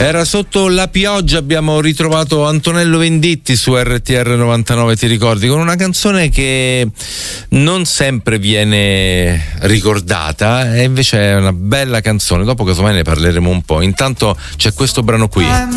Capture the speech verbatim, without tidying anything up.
Era sotto la pioggia, abbiamo ritrovato Antonello Venditti su R T R novantanove, ti ricordi, con una canzone che non sempre viene ricordata e invece è una bella canzone. Dopo casomai ne parleremo un po'. Intanto c'è questo brano qui.